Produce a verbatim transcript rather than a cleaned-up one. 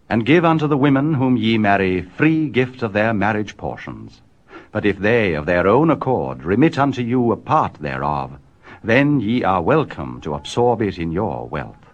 And give unto the women whom ye marry free gift of their marriage portions. But if they of their own accord remit unto you a part thereof, then ye are welcome to absorb it in your wealth.